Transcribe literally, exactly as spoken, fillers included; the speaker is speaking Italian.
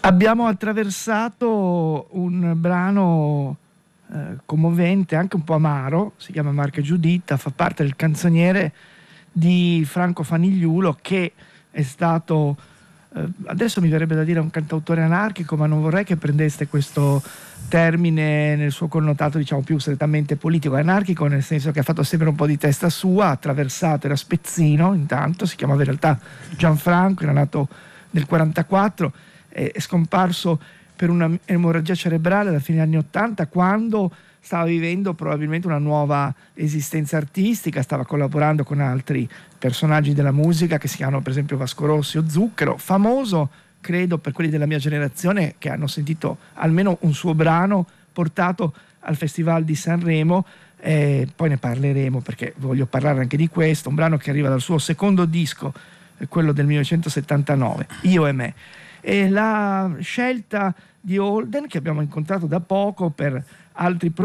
Abbiamo attraversato un brano eh, commovente, anche un po' amaro, si chiama Marca Giuditta, fa parte del canzoniere di Franco Fanigliulo, che è stato, eh, adesso mi verrebbe da dire un cantautore anarchico, ma non vorrei che prendeste questo termine nel suo connotato, diciamo, più strettamente politico. Anarchico nel senso che ha fatto sempre un po' di testa sua, ha attraversato, era spezzino intanto, si chiamava in realtà Gianfranco, era nato nel quarantaquattro, è scomparso per un'emorragia cerebrale alla fine degli anni ottanta, quando stava vivendo probabilmente una nuova esistenza artistica, stava collaborando con altri personaggi della musica che si chiamano per esempio Vasco Rossi o Zucchero, famoso credo per quelli della mia generazione che hanno sentito almeno un suo brano portato al Festival di Sanremo. Eh, poi ne parleremo perché voglio parlare anche di questo, un brano che arriva dal suo secondo disco, quello del millenovecentosettantanove, Io e me. E la scelta di Holden, che abbiamo incontrato da poco per altri progetti,